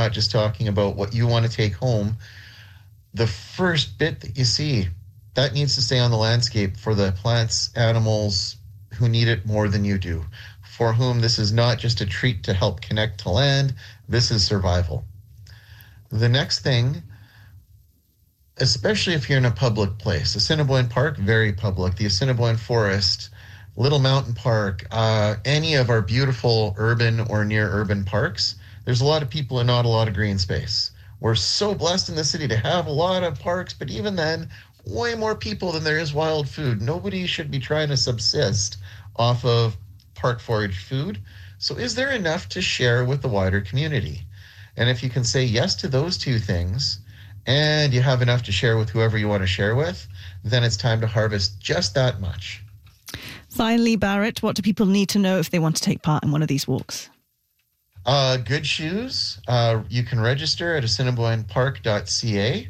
not just talking about what you want to take home. The first bit that you see, that needs to stay on the landscape for the plants, animals who need it more than you do, for whom this is not just a treat to help connect to land, this is survival. The next thing, especially if you're in a public place, Assiniboine Park, very public, the Assiniboine Forest, Little Mountain Park, any of our beautiful urban or near urban parks, there's a lot of people and not a lot of green space. We're so blessed in the city to have a lot of parks, but even then, way more people than there is wild food. Nobody should be trying to subsist off of park forage food. So is there enough to share with the wider community? And if you can say yes to those two things, and you have enough to share with whoever you want to share with, then it's time to harvest just that much. Finally, Barrett, what do people need to know if they want to take part in one of these walks? Good shoes. You can register at assiniboinepark.ca.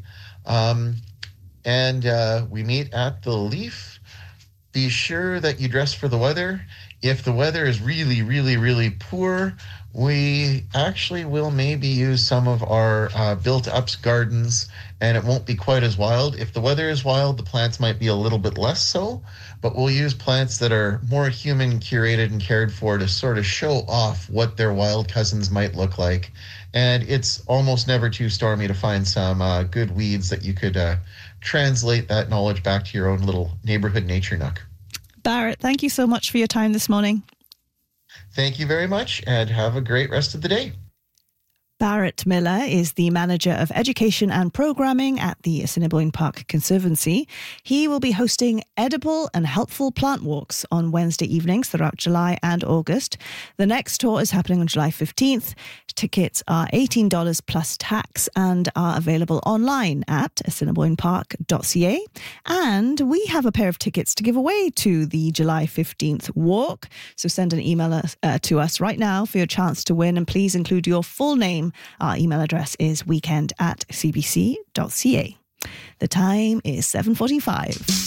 And we meet at the Leaf. Be sure that you dress for the weather. If the weather is really, really, really poor, we actually will maybe use some of our built-up gardens, and it won't be quite as wild. If the weather is wild, the plants might be a little bit less so, but we'll use plants that are more human curated and cared for to sort of show off what their wild cousins might look like. And it's almost never too stormy to find some good weeds that you could translate that knowledge back to your own little neighborhood nature nook. Barrett, thank you so much for your time this morning. Thank you very much, and have a great rest of the day. Barrett Miller is the Manager of Education and Programming at the Assiniboine Park Conservancy. He will be hosting edible and helpful plant walks on Wednesday evenings throughout July and August. The next tour is happening on July 15th. Tickets are $18 plus tax and are available online at assiniboinepark.ca. And we have a pair of tickets to give away to the July 15th walk. So send an email to us right now for your chance to win, and please include your full name. Our email address is weekend@cbc.ca. The time is 7:45.